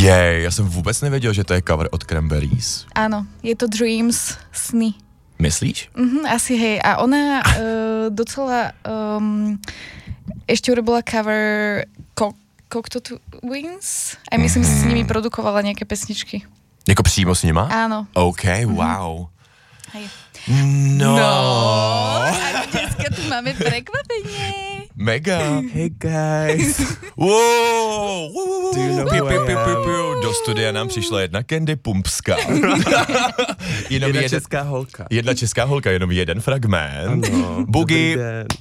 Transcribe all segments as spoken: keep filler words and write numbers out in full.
Jej, já jsem vůbec nevěděl, že to je cover od Cranberries. Áno, je to Dreams, sny. Myslíš? Mhm, asi hej. A ona uh, docela um, ešte urobila cover Co- Cocteau Twins a myslím, mm-hmm. si s nimi produkovala nejaké pesničky. Jako přímo s nima? Áno. OK, wow. Hej. No. No. A dneska tu máme prekvapenie. Mega. Hey guys. Wow. wow. Do you know piu, who piu, I piu, piu, am? piu. Do studia nám přišla jedna Candy Pumpská. Jenom Jedna jeden, česká holka. jedna česká holka, jenom jeden fragment. Ano. Boogie. Dobrý den.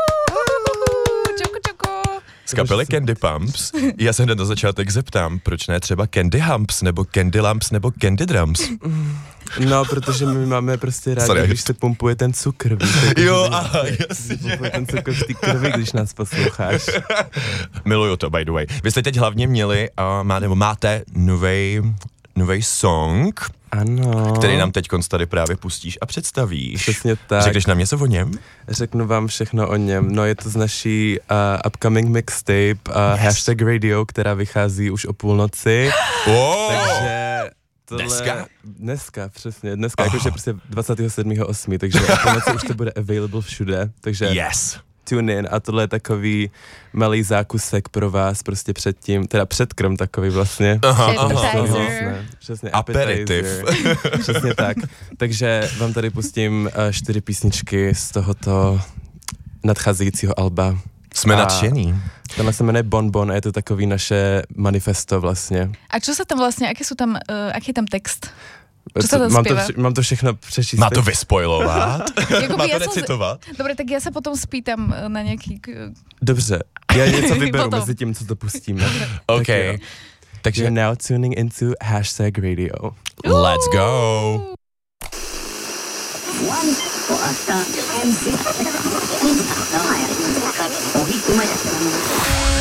Čoko, čoko. Z kapely Candy Pumps. Já se hned na začátek zeptám, proč ne třeba Candy Humps, nebo Candy Lumps, nebo Candy Drums? No, protože my máme prostě rádi, Sorry. když se pumpuje ten cukr. Víte, Jo, když aha, se jasně. pumpuje ten cukr v té krvi, když nás posloucháš. Miluju to, by the way. Vy jste teď hlavně měli, uh, má, nebo máte novej, novej song, Ano. který nám teď tady právě pustíš a představíš. Přesně tak. Řekneš nám něco o něm? Řeknu vám všechno o něm. No, je to z naší uh, upcoming mixtape uh, yes. Hashtag Radio, která vychází už o půlnoci. Oh. Takže tohle... Dneska? Dneska, přesně. Dneska, Oh. jakože prostě dvacátého sedmého osmého takže o půlnoci už to bude available všude. Takže Yes. tune in a tohle je takový malý zákusek pro vás prostě předtím, teda předkrm takový vlastně. Aha, Appetizer. Přesně, přesně, Aperitiv. appetizer. Přesně tak. Takže vám tady pustím uh, čtyři písničky z tohoto nadcházejícího alba. Jsme A nadšení. Tenhle se jmenuje Bon Bon a je to takový naše manifesto vlastně. A čo sa tam vlastne, aké sú tam, uh, aký je tam text? Čo sa tam mám, to, spieva? vš- mám to všechno přečíst. Má to vyspoilovat? Jakoby Má ja to som- recitovat? Dobre, tak ja sa potom spýtam uh, na nejaký... Uh, Dobře, já něco vyberu Potom. mezi tím, co to pustíme. OK. Tak jo. Takže You're now tuning into Hashtag Radio. let's go. One for a M C.